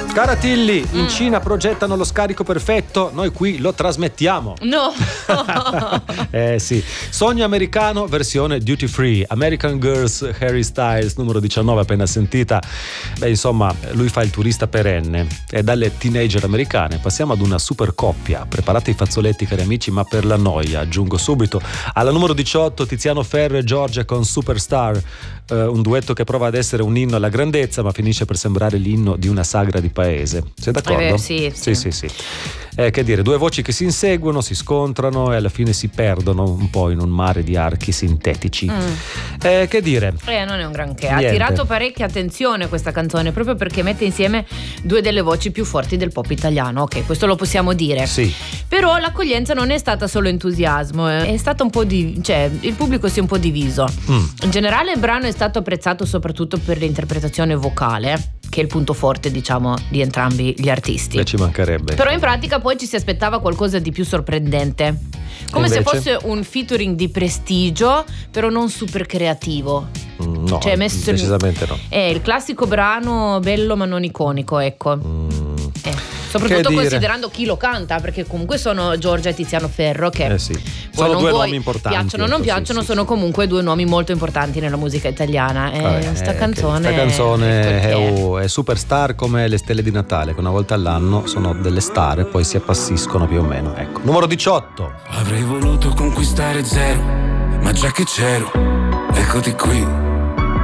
Cara Tilly, in Cina progettano lo scarico perfetto, noi qui lo trasmettiamo. No. Sì. Sogno americano versione duty free. American Girls, Harry Styles, numero 19 appena sentita. Insomma, lui fa il turista perenne. E dalle teenager americane passiamo ad una super coppia. Preparate i fazzoletti, cari amici, ma per la noia, aggiungo subito. Alla numero 18 Tiziano Ferro e Giorgia con Superstar, un duetto che prova ad essere un inno alla grandezza ma finisce per sembrare l'inno di una sagra di paese. Sei d'accordo? Sì. Che dire, due voci che si inseguono, si scontrano e alla fine si perdono un po' in un mare di archi sintetici. Che dire? Non è un granché. Niente. Ha tirato parecchia attenzione questa canzone proprio perché mette insieme due delle voci più forti del pop italiano. Ok, questo lo possiamo dire. Sì. Però l'accoglienza non è stata solo entusiasmo, è stata un po' il pubblico si è un po' diviso. In generale il brano è stato apprezzato soprattutto per l'interpretazione vocale, che è il punto forte, diciamo, di entrambi gli artisti. Ci mancherebbe. Però in pratica poi ci si aspettava qualcosa di più sorprendente, come se fosse un featuring di prestigio però non super creativo. No, cioè messo decisamente no. È il classico brano bello ma non iconico, ecco. Soprattutto considerando chi lo canta, perché comunque sono Giorgia e Tiziano Ferro, che sono due nomi importanti. Piacciono o non piacciono, sono comunque due nomi molto importanti nella musica italiana. Sta canzone è superstar come le stelle di Natale, che una volta all'anno sono delle star e poi si appassiscono più o meno. Ecco, numero 18. Avrei voluto conquistare zero, ma già che c'ero, eccoti qui.